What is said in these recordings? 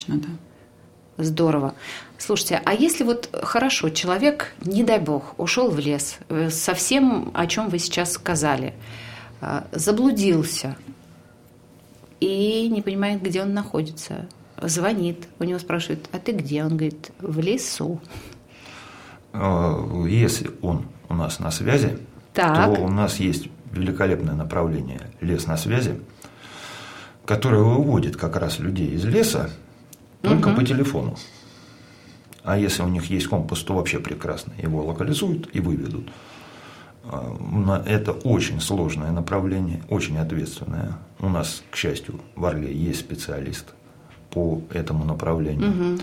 Да. Здорово. Слушайте, а если вот хорошо, человек, не дай бог, ушел в лес, со всем, о чем вы сейчас сказали, заблудился и не понимает, где он находится, звонит, у него спрашивают, а ты где? Он говорит, в лесу. Если он у нас на связи, то у нас есть великолепное направление «Лес на связи», которое выводит как раз людей из леса только по телефону. А если у них есть компас, то вообще прекрасно. Его локализуют и выведут. Это очень сложное направление, очень ответственное. У нас, к счастью, в Орле есть специалист по этому направлению.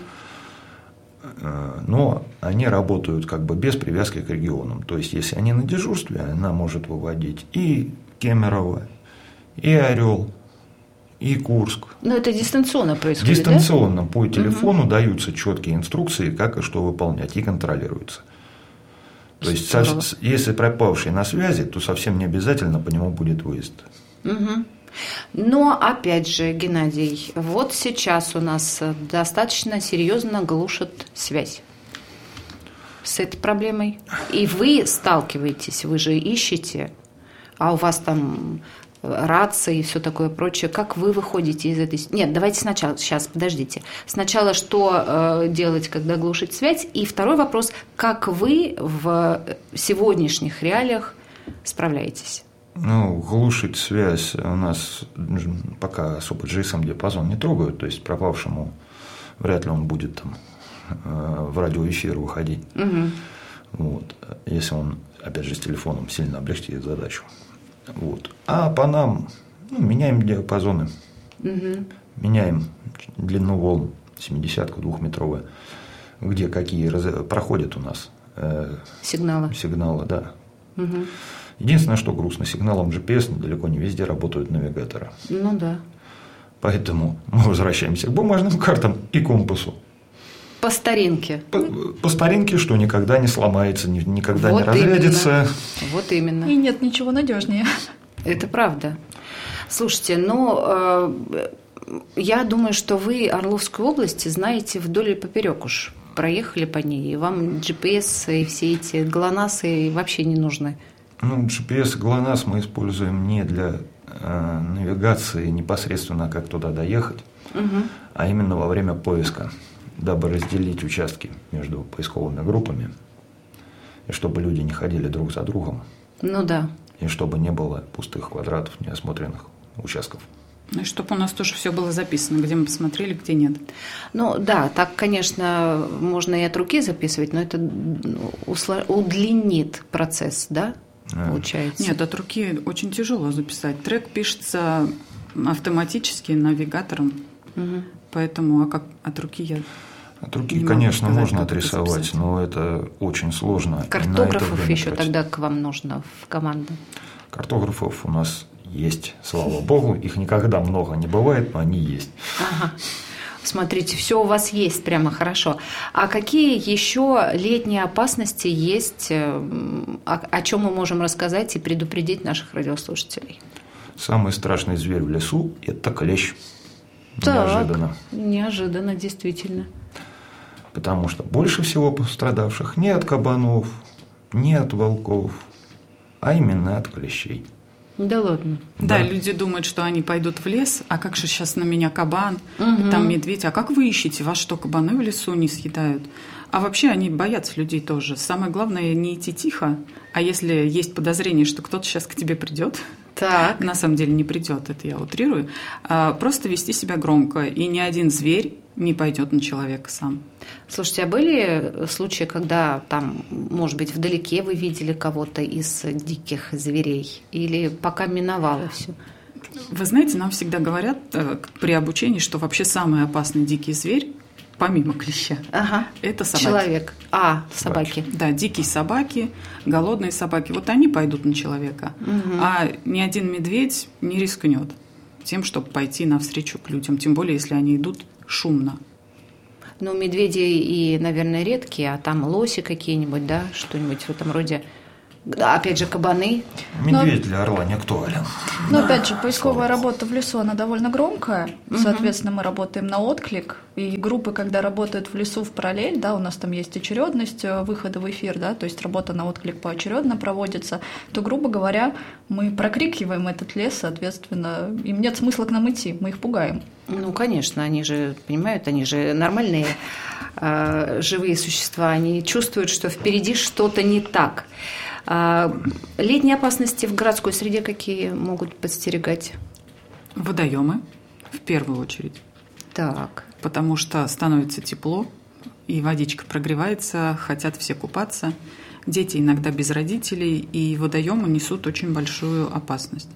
Но они работают как бы без привязки к регионам. То есть, если они на дежурстве, она может выводить и Кемерово, и Орел, и Курск. Но это дистанционно происходит, дистанционно, да? По телефону даются четкие инструкции, как и что выполнять, и контролируется. То есть, если пропавший на связи, то совсем не обязательно по нему будет выезд. Но, опять же, Геннадий, вот сейчас у нас достаточно серьезно глушат связь с этой проблемой. И вы сталкиваетесь, вы же ищете, а у вас там рации и все такое прочее. Как вы выходите из этой... Нет, давайте сначала, сейчас, подождите. Сначала, что делать, когда глушит связь? И второй вопрос, как вы в сегодняшних реалиях справляетесь? Глушить связь у нас пока особо GSM-диапазон не трогают, то есть пропавшему вряд ли он будет там в радиоэфир выходить. Вот, если он, опять же, с телефоном сильно облегчит задачу. Вот. А по нам меняем диапазоны, меняем длину волн, 70-ка, 2-метровая, где какие проходят у нас сигналы, да. Единственное, что грустно, сигналом GPS далеко не везде работают навигаторы. Ну да. Поэтому мы возвращаемся к бумажным картам и компасу. По старинке. По старинке, что никогда не сломается, никогда не разрядится. Вот именно. И нет ничего надежнее. Это правда. Слушайте, я думаю, что вы Орловскую область знаете вдоль и поперек уж. Проехали по ней, и вам GPS и все эти ГЛОНАССы вообще не нужны. GPS и ГЛОНАСС мы используем не для навигации непосредственно, как туда доехать, а именно во время поиска, дабы разделить участки между поисковыми группами, и чтобы люди не ходили друг за другом. Ну да. И чтобы не было пустых квадратов, неосмотренных участков. И чтобы у нас тоже все было записано, где мы посмотрели, где нет. Да, так, конечно, можно и от руки записывать, но это удлинит процесс, да? Получается. Нет, от руки очень тяжело записать. Трек пишется автоматически навигатором, поэтому от руки я... От руки, конечно, можно отрисовать, но это очень сложно. Картографов еще тогда к вам нужно в команду? Картографов у нас есть, слава богу. Их никогда много не бывает, но они есть. Ага. Смотрите, все у вас есть прямо хорошо. А какие еще летние опасности есть, о чем мы можем рассказать и предупредить наших радиослушателей? Самый страшный зверь в лесу – это клещ. Неожиданно. Неожиданно, действительно. Потому что больше всего пострадавших не от кабанов, не от волков, а именно от клещей. Да ладно. Да, люди думают, что они пойдут в лес, а как же сейчас на меня кабан, там медведь, а как вы ищете, вас что, кабаны в лесу не съедают? А вообще они боятся людей тоже. Самое главное не идти тихо, а если есть подозрение, что кто-то сейчас к тебе придет, на самом деле не придет, это я утрирую, просто вести себя громко, и ни один зверь не пойдет на человека сам. Слушайте, а были случаи, когда там, может быть, вдалеке вы видели кого-то из диких зверей? Или пока миновало все? Вы знаете, нам всегда говорят при обучении, что вообще самый опасный дикий зверь, помимо клеща, это собаки. Человек. Собаки. Да, дикие собаки, голодные собаки. Вот они пойдут на человека. А ни один медведь не рискнет тем, чтобы пойти навстречу к людям. Тем более, если они идут шумно. Медведи и, наверное, редкие, а там лоси какие-нибудь, да, что-нибудь в этом роде. Опять же, кабаны. Медведь для орла не актуален. Но опять же, поисковая работа в лесу, она довольно громкая. Соответственно, мы работаем на отклик. И группы, когда работают в лесу в параллель, да, у нас там есть очередность выхода в эфир, да, то есть работа на отклик поочередно проводится, то, грубо говоря, мы прокрикиваем этот лес, соответственно, им нет смысла к нам идти, мы их пугаем. Ну, конечно, они же, понимают, они же нормальные живые существа, они чувствуют, что впереди что-то не так. Летние опасности в городской среде какие могут подстерегать? Водоемы, в первую очередь. Так. Потому что становится тепло, и водичка прогревается, хотят все купаться. Дети иногда без родителей, и водоемы несут очень большую опасность.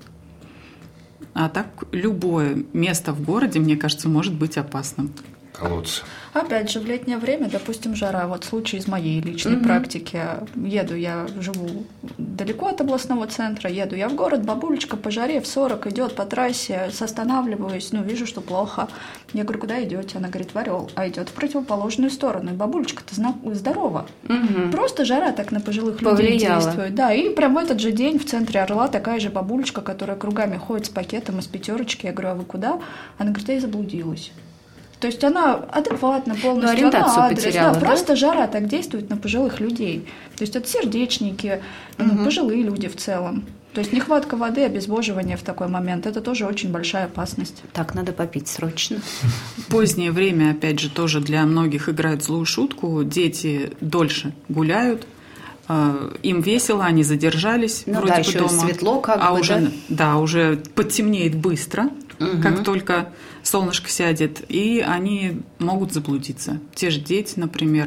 А так любое место в городе, мне кажется, может быть опасным. Колодцы. Опять же, в летнее время, допустим, жара. Вот случай из моей личной практики. Еду, я живу далеко от областного центра, еду я в город, бабулечка по жаре в 40 идет по трассе, останавливаюсь, вижу, что плохо. Я говорю, куда идете? Она говорит, в Орел, а идет в противоположную сторону. И бабулечка-то здорова. Просто жара так на пожилых людей действует. Да, и прям в этот же день в центре Орла такая же бабулечка, которая кругами ходит с пакетом из пятерочки. Я говорю, а вы куда? Она говорит, я заблудилась. То есть она адекватно полностью, ориентацию она адрес, потеряла, да? Просто жара так действует на пожилых людей. То есть это сердечники, пожилые люди в целом. То есть нехватка воды, обезвоживание в такой момент – это тоже очень большая опасность. Так, надо попить срочно. Позднее время, опять же, тоже для многих играет злую шутку. Дети дольше гуляют, им весело, они задержались вроде бы еще дома. Светло как бы, уже, да, уже подтемнеет быстро, как только солнышко сядет, и они могут заблудиться. Те же дети, например,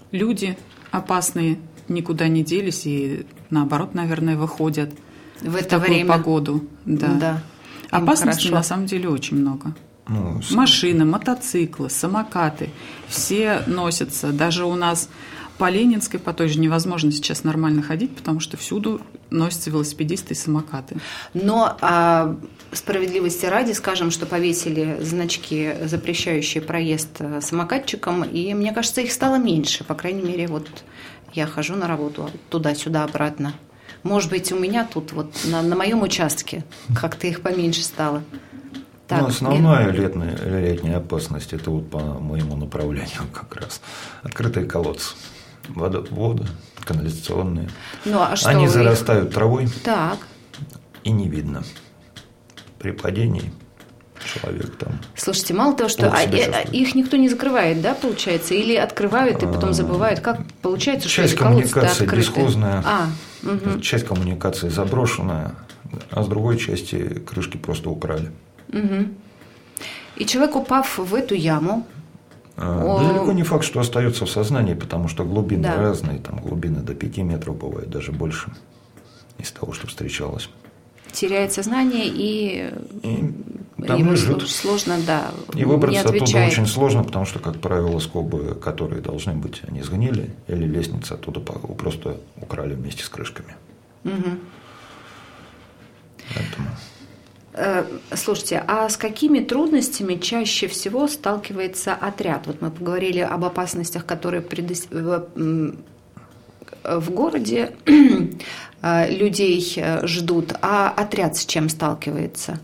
люди никуда не делись и, наоборот, наверное, выходят в это такую время. Погоду. Да. Опасностей на самом деле очень много. Машины, мотоциклы, самокаты, все носятся. Даже у нас по Ленинской, по той же невозможно сейчас нормально ходить, потому что всюду носятся велосипедисты и самокаты. Но справедливости ради скажем, что повесили значки, запрещающие проезд самокатчикам, и мне кажется, их стало меньше. По крайней мере, вот я хожу на работу туда-сюда, обратно. Может быть, у меня тут вот на моем участке как-то их поменьше стало. Так, основная летняя опасность – это вот по моему направлению как раз. Открытые колодцы. Воды канализационные. Они зарастают травой. Так. И не видно. При падении человек там. Слушайте, мало того, что их никто не закрывает, да, получается? Или открывают и потом забывают? Как получается, что часть коммуникации открыты? бесхозная, часть коммуникации заброшенная, а с другой части крышки просто украли. И человек, упав в эту яму, далеко не факт, что остается в сознании, потому что глубины разные, там глубины до 5 метров бывают, даже больше из того, что встречалось. Теряет сознание и там ему лежит. Сложно, да, и выбраться не отвечает. оттуда очень сложно, потому что, как правило, скобы, которые должны быть, они сгнили, или лестницы оттуда просто украли вместе с крышками. Поэтому... Слушайте, а с какими трудностями чаще всего сталкивается отряд? Вот мы поговорили об опасностях, которые в городе людей ждут, а отряд с чем сталкивается?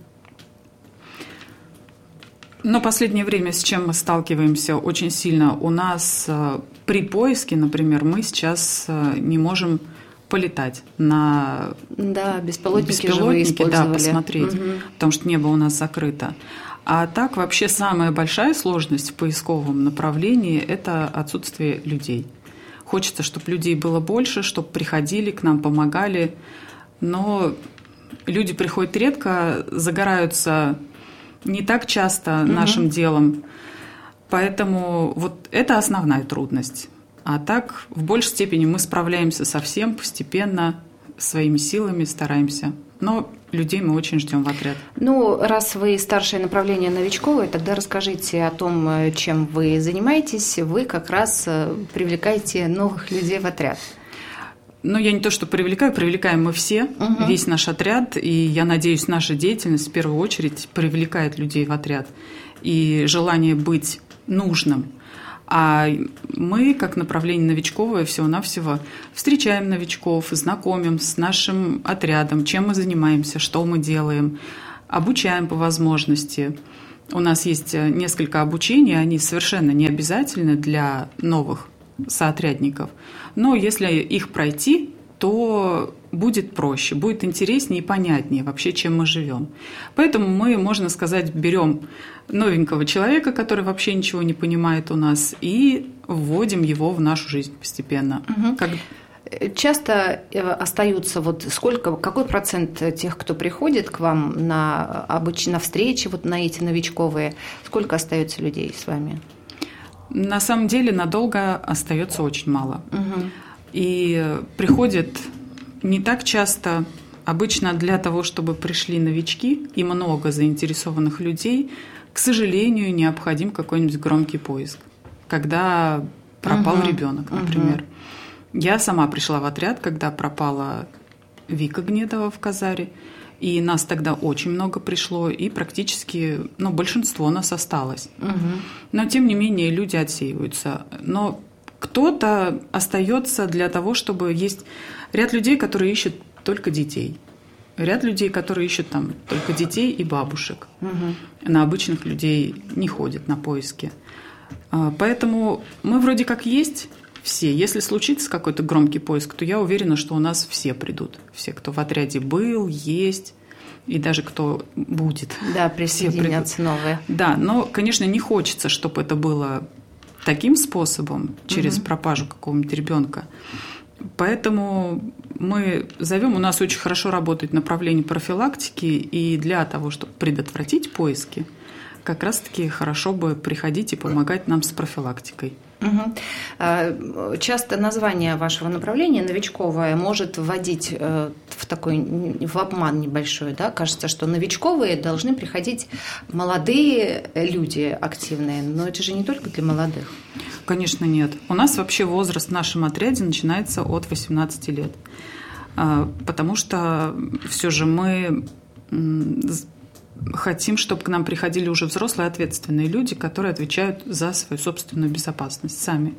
Но последнее время с чем мы сталкиваемся очень сильно? У нас при поиске, например, мы сейчас не можем полетать на беспилотники посмотреть, потому что небо у нас закрыто. А так вообще самая большая сложность в поисковом направлении – это отсутствие людей. Хочется, чтобы людей было больше, чтобы приходили к нам, помогали, но люди приходят редко, загораются не так часто нашим делом, поэтому вот это основная трудность. А так, в большей степени мы справляемся со всем постепенно, своими силами стараемся. Но людей мы очень ждем в отряд. Раз вы старшее направление новичковое, тогда расскажите о том, чем вы занимаетесь. Вы как раз привлекаете новых людей в отряд. Я не то что привлекаем мы все, весь наш отряд. И я надеюсь, наша деятельность в первую очередь привлекает людей в отряд. И желание быть нужным. А мы, как направление новичковое, всего-навсего встречаем новичков, знакомим с нашим отрядом, чем мы занимаемся, что мы делаем, обучаем по возможности. У нас есть несколько обучений, они совершенно не обязательны для новых соотрядников, но если их пройти, то будет проще, будет интереснее и понятнее вообще, чем мы живем. Поэтому мы, можно сказать, берем новенького человека, который вообще ничего не понимает у нас, и вводим его в нашу жизнь постепенно. Часто остаются какой процент тех, кто приходит к вам на встречи, на эти новичковые, сколько остается людей с вами? На самом деле надолго остается очень мало. И приходит не так часто. Обычно для того, чтобы пришли новички и много заинтересованных людей, к сожалению, необходим какой-нибудь громкий поиск. Когда пропал ребенок, например. Я сама пришла в отряд, когда пропала Вика Гнедова в Казаре. И нас тогда очень много пришло, и практически, большинство нас осталось. Но, тем не менее, люди отсеиваются. Но кто-то остается для того, чтобы есть ряд людей, которые ищут только детей. Ряд людей, которые ищут там только детей и бабушек. На обычных людей не ходят на поиски. Поэтому мы вроде как есть все. Если случится какой-то громкий поиск, то я уверена, что у нас все придут. Все, кто в отряде был, есть, и даже кто будет. Да, присоединятся новые. Да, но, конечно, не хочется, чтобы это было таким способом, через пропажу какого-нибудь ребенка. Поэтому мы зовем, у нас очень хорошо работает направление профилактики, и для того, чтобы предотвратить поиски, как раз-таки хорошо бы приходить и помогать нам с профилактикой. Часто название вашего направления новичковое может вводить в обман небольшой. Да? Кажется, что новичковые должны приходить молодые люди активные, но это же не только для молодых. Конечно, нет. У нас вообще возраст в нашем отряде начинается от 18 лет, потому что все же мы хотим, чтобы к нам приходили уже взрослые ответственные люди, которые отвечают за свою собственную безопасность сами.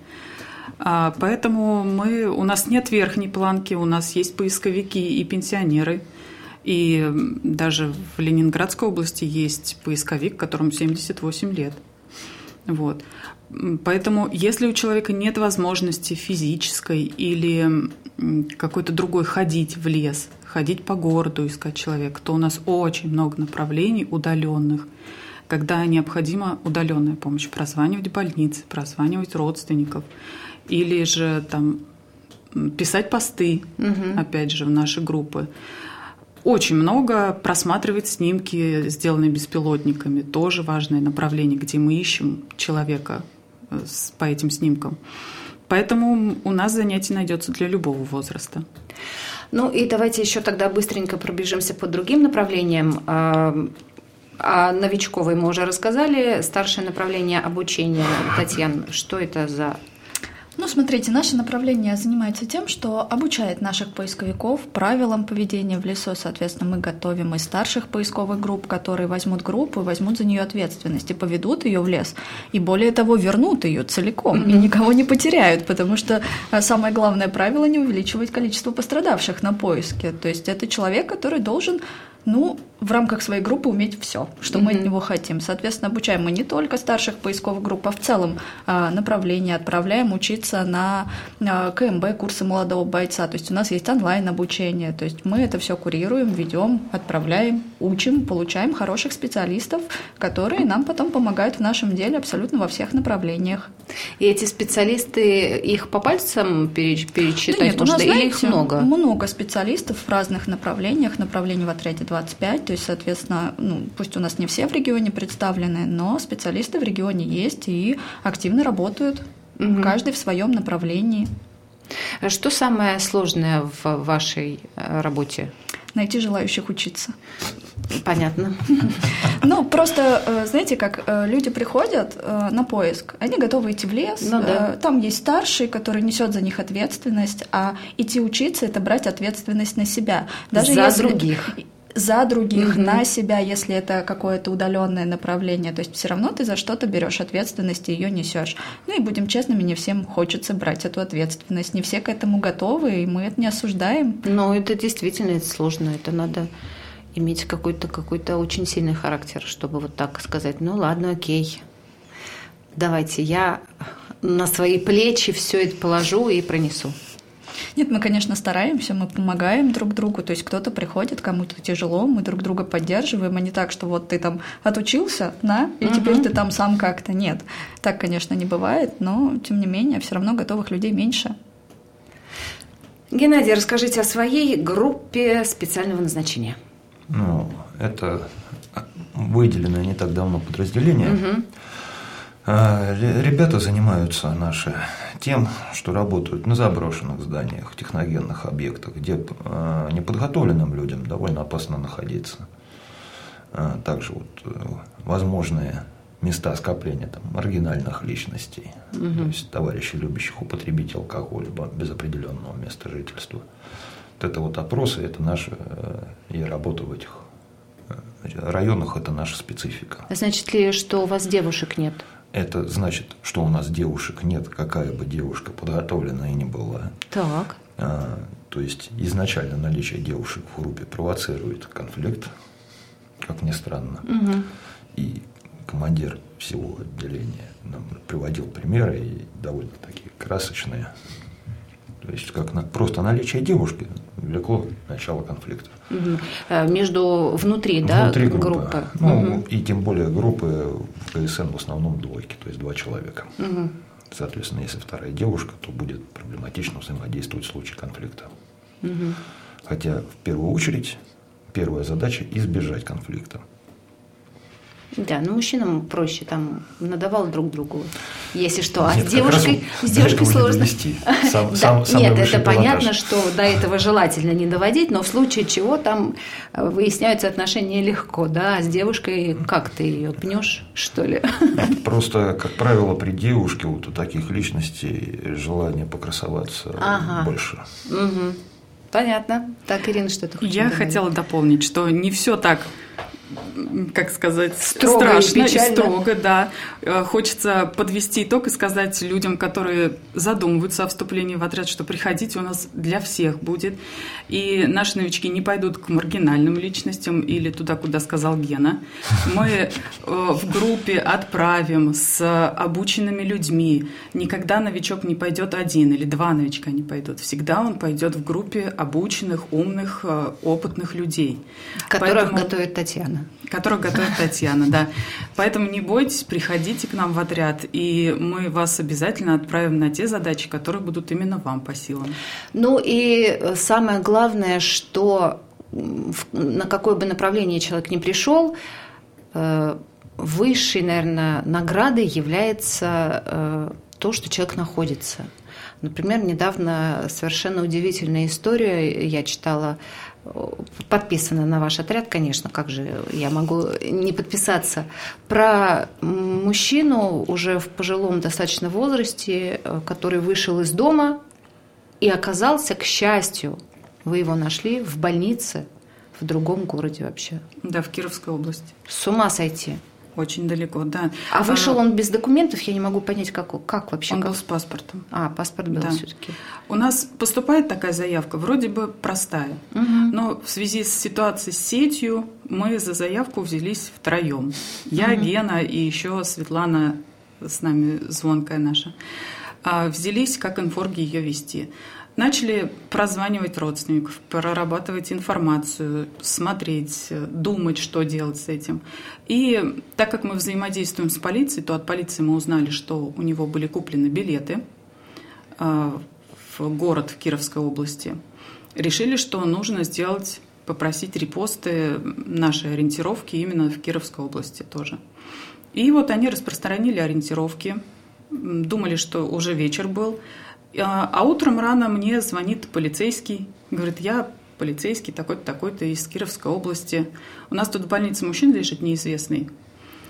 Поэтому у нас нет верхней планки, у нас есть поисковики и пенсионеры. И даже в Ленинградской области есть поисковик, которому 78 лет. Вот. Поэтому, если у человека нет возможности физической или какой-то другой ходить в лес, ходить по городу, искать человека, то у нас очень много направлений удаленных, когда необходима удаленная помощь, прозванивать в больницы, прозванивать родственников, или же писать посты, опять же, в наши группы. Очень много просматривать снимки, сделанные беспилотниками, тоже важное направление, где мы ищем человека по этим снимкам. Поэтому у нас занятий найдется для любого возраста. И давайте еще тогда быстренько пробежимся по другим направлениям. О новичковой мы уже рассказали. Старшее направление обучения. Татьяна, что это за... Смотрите, наше направление занимается тем, что обучает наших поисковиков правилам поведения в лесу. Соответственно, мы готовим и старших поисковых групп, которые возьмут группу, возьмут за нее ответственность и поведут ее в лес. И более того, вернут ее целиком и никого не потеряют, потому что самое главное правило – не увеличивать количество пострадавших на поиске. То есть это человек, который должен в рамках своей группы уметь все, что мы от него хотим. Соответственно, обучаем мы не только старших поисковых групп, а в целом направление отправляем учиться на КМБ, курсы молодого бойца. То есть у нас есть онлайн-обучение. То есть мы это все курируем, ведем, отправляем, учим, получаем хороших специалистов, которые нам потом помогают в нашем деле абсолютно во всех направлениях. И эти специалисты, их по пальцам перечитать? Да нет, у нас, или их много? Много специалистов в разных направлениях. Направлений в отряде 25, то есть, соответственно, пусть у нас не все в регионе представлены, но специалисты в регионе есть и активно работают, каждый в своем направлении. Что самое сложное в вашей работе? Найти желающих учиться. Понятно. Просто, знаете, как люди приходят на поиск, они готовы идти в лес, там есть старший, который несет за них ответственность, а идти учиться – это брать ответственность на себя. Даже за других. за других, на себя, если это какое-то удаленное направление. То есть все равно ты за что-то берешь ответственность и ее несешь. Ну и будем честными, не всем хочется брать эту ответственность. Не все к этэтому готовы, и мы это не осуждаем. Но это действительно сложно. Это надо иметь какой-то очень сильный характер, чтобы вот так сказать: ну ладно, окей, давайте я на свои плечи все это положу и пронесу. Нет, мы, конечно, стараемся, мы помогаем друг другу, то есть кто-то приходит, кому-то тяжело, мы друг друга поддерживаем, а не так, что вот ты там отучился, и теперь ты там сам как-то. Нет, так, конечно, не бывает, но, тем не менее, все равно готовых людей меньше. Геннадий, расскажите о своей группе специального назначения. Ну, это выделенное не так давно подразделение. Ребята занимаются наши тем, что работают на заброшенных зданиях, техногенных объектах, где неподготовленным людям довольно опасно находиться. Также вот возможные места скопления там маргинальных личностей, то есть товарищей, любящих употребить алкоголь без определенного места жительства. Вот это вот опросы, это наша и работа в этих районах, это наша специфика. Значит ли, что у вас девушек нет? Это значит, что у нас девушек нет, какая бы девушка подготовленная ни была. Так. То есть изначально наличие девушек в группе провоцирует конфликт, как ни странно. И командир всего отделения нам приводил примеры, и довольно такие красочные. То есть как просто наличие девушки влекло начало конфликта. Внутри группы. Ну, и тем более группы в КСН в основном двойки, то есть 2 человека. Соответственно, если вторая девушка, то будет проблематично взаимодействовать в случае конфликта. Хотя в первую очередь первая задача – избежать конфликта. Да, но мужчинам проще, там надавал друг другу, если что. А Нет, с девушкой сложно. Нет, это понятно, что до этого желательно не доводить, но в случае чего там выясняются отношения легко, да, а с девушкой как ты ее пнешь, что ли? Просто, как правило, при девушке вот у таких личностей желание покрасоваться больше. Понятно. Так, Ирина, что ты хочешь Я добавить? хотела дополнить, что не все так, как сказать, строго страшно и строго, да. Хочется подвести итог и сказать людям, которые задумываются о вступлении в отряд, что приходите, у нас для всех будет. И наши новички не пойдут к маргинальным личностям или туда, куда сказал Гена. Мы в группе отправим с обученными людьми. Никогда новичок не пойдет один или 2 новичка не пойдут. Всегда он пойдет в группе обученных, умных, опытных людей. Которых готовит Татьяна. Которых готовит Татьяна, да. Поэтому не бойтесь, приходите к нам в отряд, и мы вас обязательно отправим на те задачи, которые будут именно вам по силам. Ну и самое главное, что на какое бы направление человек ни пришел, высшей, наверное, наградой является то, что человек находится. Например, недавно совершенно удивительная история я читала, подписана на ваш отряд, конечно, как же я могу не подписаться, про мужчину уже в пожилом достаточно возрасте, который вышел из дома и оказался, к счастью, вы его нашли в больнице в другом городе вообще. Да, в Кировской области. С ума сойти. Очень далеко, да. А вышел он без документов? Я не могу понять, как вообще. Он был с паспортом. Паспорт был все-таки. У нас поступает такая заявка, вроде бы простая, но в связи с ситуацией с сетью мы за заявку взялись втроем. Я, Гена и еще Светлана, с нами звонкая наша, взялись как инфорги ее вести. Начали прозванивать родственников, прорабатывать информацию, смотреть, думать, что делать с этим. И так как мы взаимодействуем с полицией, то от полиции мы узнали, что у него были куплены билеты в город в Кировской области. Решили, что нужно попросить репосты нашей ориентировки именно в Кировской области тоже. И вот они распространили ориентировки, думали, что уже вечер был. А утром рано мне звонит полицейский, говорит, я полицейский такой-то, такой-то из Кировской области. У нас тут в больнице мужчина лежит неизвестный.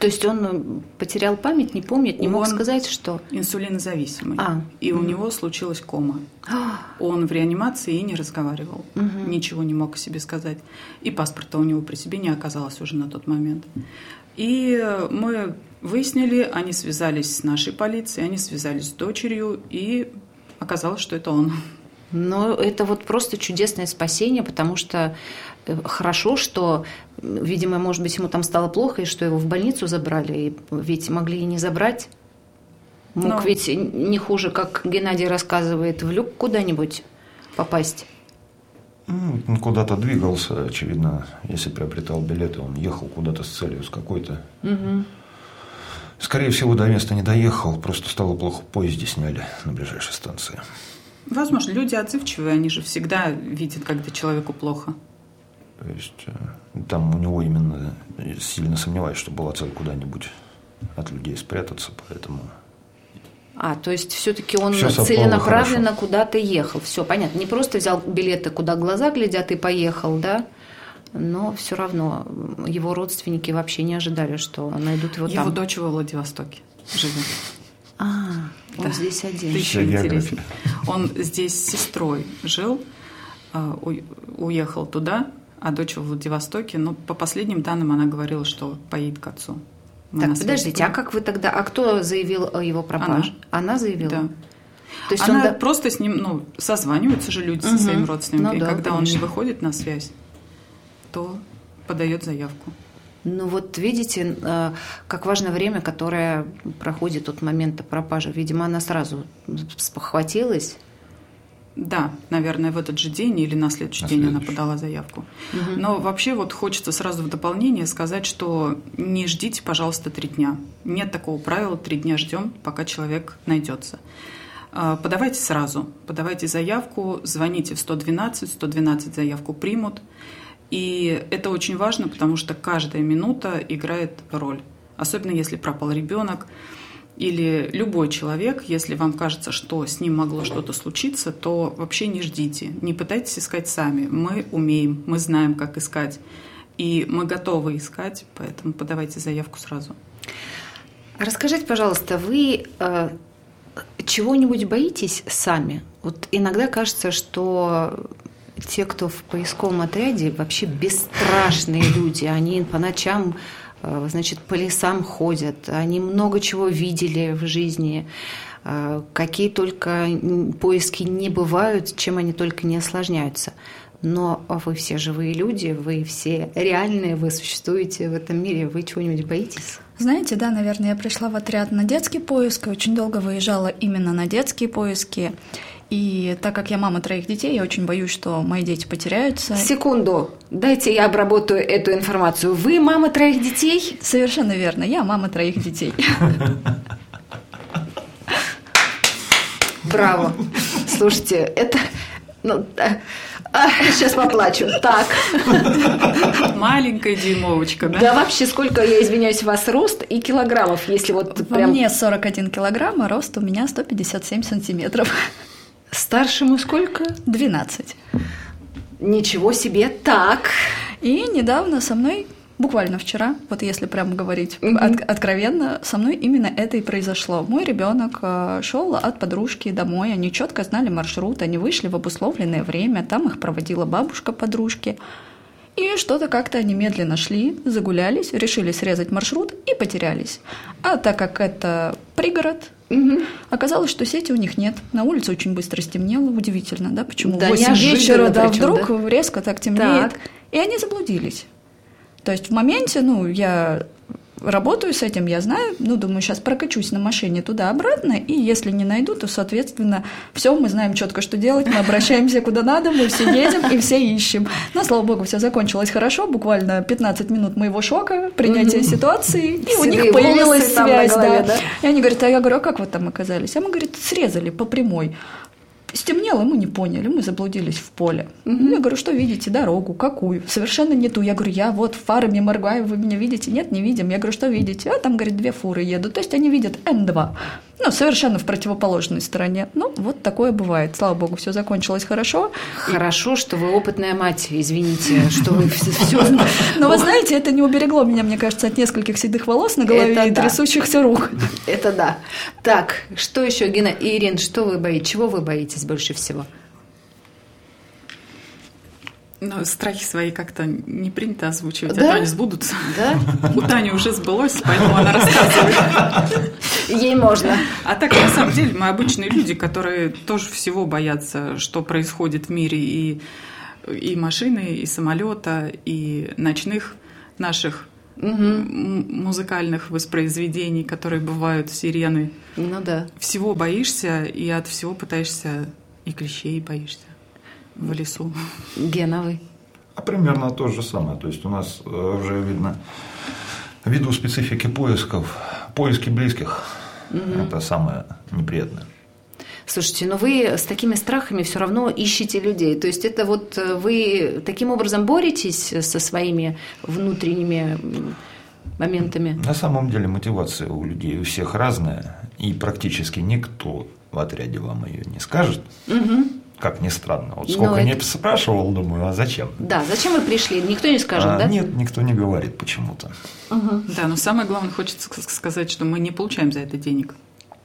То есть он потерял память, не помнит, не мог сказать, что... Инсулинозависимый. И у него случилась кома. Он в реанимации и не разговаривал. Ничего не мог о себе сказать. И паспорта у него при себе не оказалось уже на тот момент. И мы выяснили, они связались с нашей полицией, они связались с дочерью, и оказалось, что это он. Но это вот просто чудесное спасение, потому что хорошо, что, видимо, может быть, ему там стало плохо, и что его в больницу забрали, и ведь могли и не забрать. Мог ведь не хуже, как Геннадий рассказывает, в люк куда-нибудь попасть. Он куда-то двигался, очевидно, если приобретал билеты, он ехал куда-то с целью, с какой-то. Скорее всего, до места не доехал, просто стало плохо, в поезде сняли на ближайшей станции. Возможно, люди отзывчивые, они же всегда видят, когда человеку плохо. То есть там у него именно сильно сомневаюсь, что была цель куда-нибудь от людей спрятаться, поэтому... То есть все-таки он целенаправленно куда-то ехал. Все понятно. Не просто взял билеты, куда глаза глядят, и поехал, да? Но все равно его родственники вообще не ожидали, что найдут его там. Его дочь во Владивостоке живет. Он здесь один. Это еще интереснее. Он здесь с сестрой жил, уехал туда, а дочь во Владивостоке. Но по последним данным она говорила, что поедет к отцу. Так, подождите, а как вы тогда... А кто заявил о его пропаже? Она заявила? Да. То есть она просто с ним... созваниваются же люди со своими родственниками. И когда он не выходит на связь, то подает заявку. Ну вот видите, как важно время, которое проходит от момента пропажи. Видимо, она сразу спохватилась. Да, наверное, в этот же день или на следующий день она подала заявку. Но вообще вот хочется сразу в дополнение сказать, что не ждите, пожалуйста, 3 дня. Нет такого правила, 3 дня ждем, пока человек найдется. Подавайте сразу, подавайте заявку, звоните в 112, 112 заявку примут. И это очень важно, потому что каждая минута играет роль. Особенно если пропал ребенок или любой человек. Если вам кажется, что с ним могло что-то случиться, то вообще не ждите. Не пытайтесь искать сами. Мы умеем, мы знаем, как искать. И мы готовы искать, поэтому подавайте заявку сразу. Расскажите, пожалуйста, вы чего-нибудь боитесь сами? Вот иногда кажется, что... Те, кто в поисковом отряде, вообще бесстрашные люди. Они по ночам, значит, по лесам ходят. Они много чего видели в жизни. Какие только поиски не бывают, чем они только не осложняются. Но вы все живые люди, вы все реальные, вы существуете в этом мире. Вы чего-нибудь боитесь? Знаете, да, наверное, я пришла в отряд на детский поиск, и очень долго выезжала именно на детские поиски. И так как я мама 3 детей, я очень боюсь, что мои дети потеряются. Секунду, дайте я обработаю эту информацию. Вы мама 3 детей? Совершенно верно, я мама 3 детей. Браво. Слушайте, это... сейчас поплачу. Так. Маленькая дюймовочка, да? Да вообще, сколько, я извиняюсь, у вас рост и килограммов, если вот прям... Во мне 41 килограмм, а рост у меня 157 сантиметров. Старшему сколько? 12. Ничего себе, так. И недавно со мной, буквально вчера, вот если прямо говорить откровенно, со мной именно это и произошло. Мой ребенок шел от подружки домой, они четко знали маршрут, они вышли в обусловленное время, там их проводила бабушка подружки. И что-то как-то они медленно шли, загулялись, решили срезать маршрут и потерялись. А так как это пригород, оказалось, что сети у них нет. На улице очень быстро стемнело. Удивительно, да? Почему в 8 вечера, да, вдруг резко так темнеет. И они заблудились. То есть в моменте, я работаю с этим, я знаю, думаю, сейчас прокачусь на машине туда-обратно, и если не найду, то, соответственно, все, мы знаем четко, что делать, мы обращаемся куда надо, мы все едем и все ищем. Но, слава богу, все закончилось хорошо, буквально 15 минут моего шока, принятия ситуации, и у них появилась связь, да. И они говорят, я говорю, а как вы там оказались? А мы, говорит, срезали по прямой. Стемнело, мы не поняли, мы заблудились в поле. Я говорю, что видите? Дорогу. Какую? Совершенно не ту. Я говорю, я вот фарами моргаю, вы меня видите? Нет, не видим. Я говорю, что видите? А там, говорит, 2 фуры едут. То есть они видят Н2. Ну, совершенно в противоположной стороне. Ну, вот такое бывает. Слава богу, все закончилось хорошо. Хорошо, что вы опытная мать, извините, что вы все знаете. Но вы знаете, это не уберегло меня, мне кажется, от нескольких седых волос на голове и трясущихся рук. Это да. Так, что еще, Ирин, что вы боитесь? Чего вы боитесь больше всего? Но страхи свои как-то не принято озвучивать, да? А то они сбудутся. Да? У Тани уже сбылось, поэтому она рассказывает. Ей можно. А так, на самом деле, мы обычные люди, которые тоже всего боятся, что происходит в мире, и машины, и самолета, и ночных наших музыкальных воспроизведений, которые бывают, сирены. Ну да. Всего боишься, и от всего пытаешься, и клещей боишься. В лесу. Гена, вы? А примерно то же самое. То есть у нас уже видно, ввиду специфики поисков, поиски близких это самое неприятное. Слушайте, но вы с такими страхами все равно ищете людей. То есть это вот вы таким образом боретесь со своими внутренними моментами? На самом деле мотивация у людей у всех разная, и практически никто в отряде вам ее не скажет. Как ни странно. Вот сколько не спрашивал, думаю, а зачем? Да, зачем вы пришли? Никто не скажет, да? Нет, никто не говорит почему-то. Да, но самое главное, хочется сказать, что мы не получаем за это денег.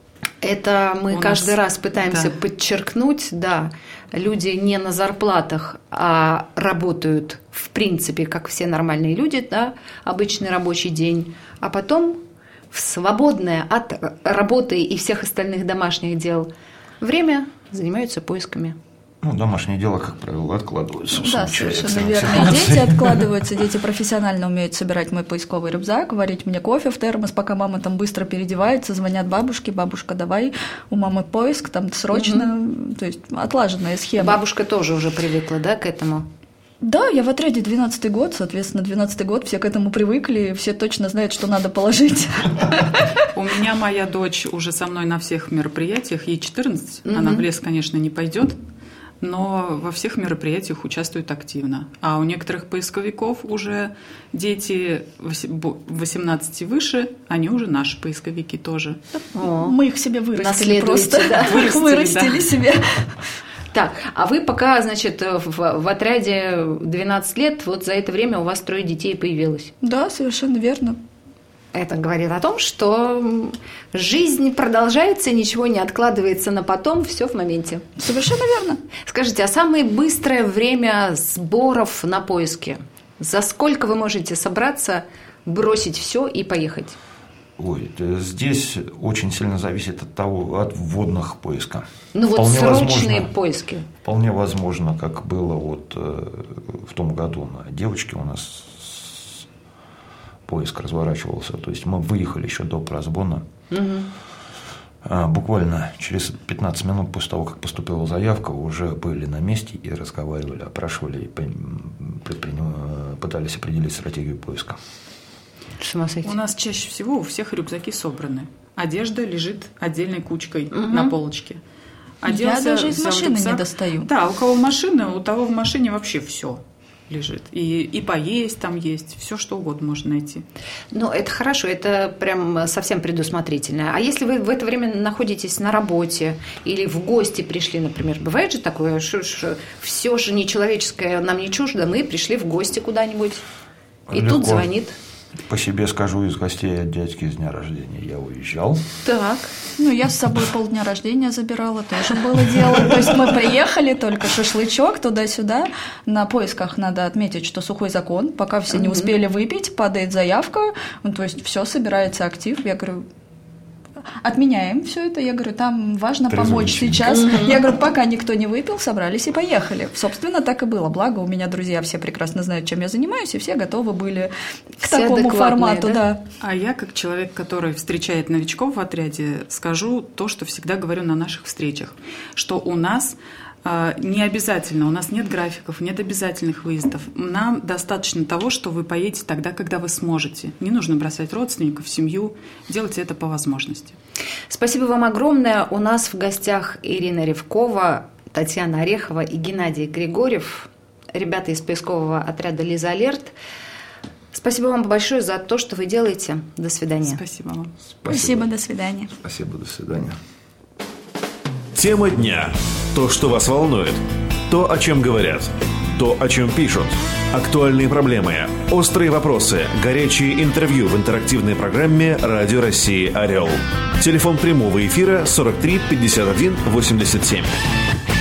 Это мы каждый раз пытаемся подчеркнуть, да. Люди не на зарплатах, а работают, в принципе, как все нормальные люди, да, обычный рабочий день, а потом в свободное от работы и всех остальных домашних дел время занимаются поисками. Ну, домашние дела, как правило, откладываются. Да, совершенно верно. И дети откладываются, дети профессионально умеют собирать мой поисковый рюкзак, варить мне кофе в термос, пока мама там быстро переодевается, звонят бабушке, бабушка, давай, у мамы поиск, там срочно, то есть отлаженная схема. Бабушка тоже уже привыкла, да, к этому? Да, я в отряде 12-й год, соответственно, 12-й год, все к этому привыкли, все точно знают, что надо положить. У меня моя дочь уже со мной на всех мероприятиях, ей 14, она в лес, конечно, не пойдет, но во всех мероприятиях участвует активно. А у некоторых поисковиков уже дети 18 и выше, они уже наши поисковики тоже. Мы их себе вырастили просто, да? Вырастили себе. Так, а вы пока, значит, в отряде 12 лет, вот за это время у вас 3 детей появилось. Да, совершенно верно. Это говорит о том, что жизнь продолжается, ничего не откладывается на потом, все в моменте. Совершенно верно. Скажите, а самое быстрое время сборов на поиски? За сколько вы можете собраться, бросить все и поехать? Ой, здесь очень сильно зависит от вводных поиска. Ну вот срочные поиски. Вполне возможно, как было вот в том году на девочке у нас поиск разворачивался. То есть мы выехали еще до просбона. Буквально через 15 минут после того, как поступила заявка, уже были на месте и разговаривали, опрашивали и пытались определить стратегию поиска. У нас чаще всего у всех рюкзаки собраны. Одежда лежит отдельной кучкой на полочке. Я даже из машины не достаю. Да, у кого машина, у того в машине вообще все лежит. И поесть там есть, все что угодно можно найти. Ну, это хорошо, это прям совсем предусмотрительно. А если вы в это время находитесь на работе или в гости пришли, например, бывает же такое, что все же нечеловеческое нам не чуждо, мы пришли в гости куда-нибудь, и легко. Тут звонит. По себе скажу, из гостей от дядьки с дня рождения я уезжал. Так. Ну, я с собой полдня рождения забирала, тоже было дело. То есть мы приехали, только шашлычок туда-сюда. На поисках надо отметить, что сухой закон. Пока все не успели выпить, падает заявка. Ну, то есть все собирается актив. Я говорю, отменяем все это. Я говорю, там важно помочь сейчас. Я говорю, пока никто не выпил, собрались и поехали. Собственно, так и было. Благо, у меня друзья все прекрасно знают, чем я занимаюсь, и все готовы были к все такому формату. Да? А я, как человек, который встречает новичков в отряде, скажу то, что всегда говорю на наших встречах, что у нас не обязательно, у нас нет графиков, нет обязательных выездов. Нам достаточно того, что вы поедете тогда, когда вы сможете. Не нужно бросать родственников, семью, делайте это по возможности. Спасибо вам огромное. У нас в гостях Ирина Ревкова, Татьяна Орехова и Геннадий Григорьев, ребята из поискового отряда «Лиза Алерт». Спасибо вам большое за то, что вы делаете. До свидания. Спасибо вам. Спасибо, до свидания. Спасибо, до свидания. Тема дня. То, что вас волнует. То, о чем говорят. То, о чем пишут. Актуальные проблемы. Острые вопросы. Горячие интервью в интерактивной программе «Радио России Орел». Телефон прямого эфира 43 51 87.